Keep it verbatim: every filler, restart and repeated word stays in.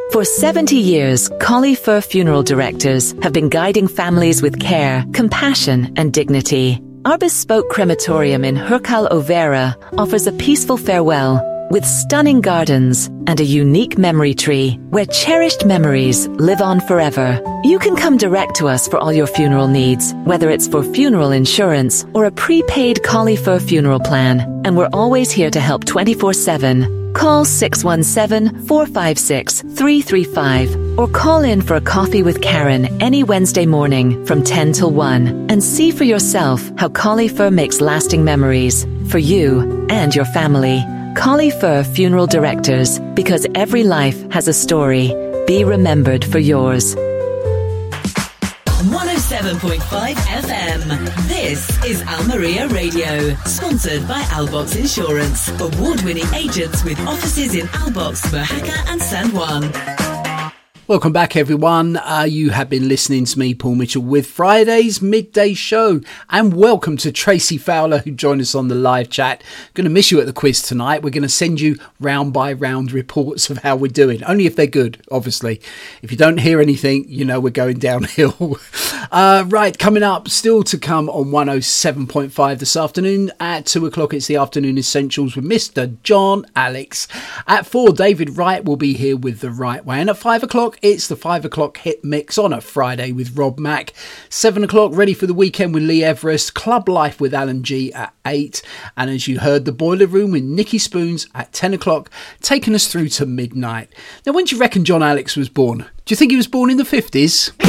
For seventy years, Collie Fur Funeral Directors have been guiding families with care, compassion and dignity. Our bespoke crematorium in Hercal Overa offers a peaceful farewell with stunning gardens and a unique memory tree where cherished memories live on forever. You can come direct to us for all your funeral needs, whether it's for funeral insurance or a prepaid Collie Fur funeral plan, and we're always here to help twenty-four seven. Call six one seven, four five six, three three five or call in for a coffee with Karen any Wednesday morning from ten till one and see for yourself how Collie Fur makes lasting memories for you and your family. Collie Fur Funeral Directors, because every life has a story. Be remembered for yours. one oh seven point five F M. This is Almeria Radio, sponsored by Albox Insurance, award-winning agents with offices in Albox, Mojaca and San Juan. Welcome back, everyone. Uh, you have been listening to me, Paul Mitchell, with Friday's Midday Show. And welcome to Tracy Fowler, who joined us on the live chat. Going to miss you at the quiz tonight. We're going to send you round by round reports of how we're doing. Only if they're good, obviously. If you don't hear anything, you know we're going downhill. uh, right, coming up, still to come on one oh seven point five this afternoon. At two o'clock, it's the Afternoon Essentials with Mister John Alex. At four, David Wright will be here with The Right Way. And at five o'clock, it's the five o'clock hit mix on a Friday with Rob Mack. seven o'clock, ready for the weekend with Lee Everest. Club Life with Alan G at eight. And as you heard, the Boiler Room with Nicky Spoons at ten o'clock, taking us through to midnight. Now, when do you reckon John Alex was born? Do you think he was born in the fifties?